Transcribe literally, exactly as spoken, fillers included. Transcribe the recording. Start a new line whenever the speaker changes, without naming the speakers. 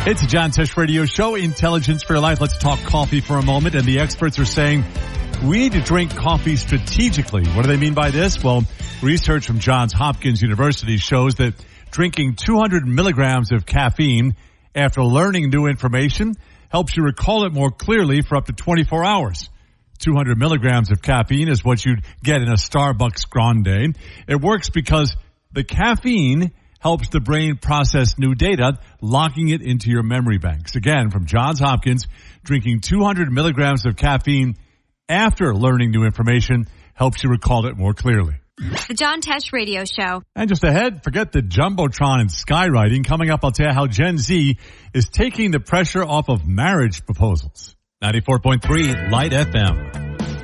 It's a John Tesh Radio Show, Intelligence for Your Life. Let's talk coffee for a moment. And the experts are saying we need to drink coffee strategically. What do they mean by this? Well, research from Johns Hopkins University shows that drinking two hundred milligrams of caffeine after learning new information helps you recall it more clearly for up to twenty-four hours. two hundred milligrams of caffeine is what you'd get in a Starbucks grande. It works because the caffeine helps the brain process new data, locking it into your memory banks. Again, from Johns Hopkins, drinking two hundred milligrams of caffeine after learning new information helps you recall it more clearly.
The John Tesh Radio Show.
And just ahead, forget the Jumbotron and skywriting. Coming up, I'll tell you how Gen Z is taking the pressure off of marriage proposals. ninety-four point three Light F M.